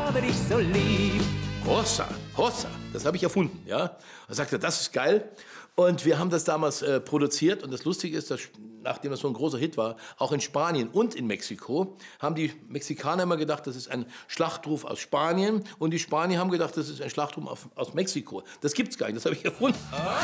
habe dich so lieb. Hossa, Hossa, das habe ich erfunden, ja. Er sagte, das ist geil. Und wir haben das damals produziert. Und das Lustige ist, dass, nachdem das so ein großer Hit war, auch in Spanien und in Mexiko, haben die Mexikaner immer gedacht, das ist ein Schlachtruf aus Spanien. Und die Spanier haben gedacht, das ist ein Schlachtruf aus Mexiko. Das gibt's gar nicht, das habe ich erfunden.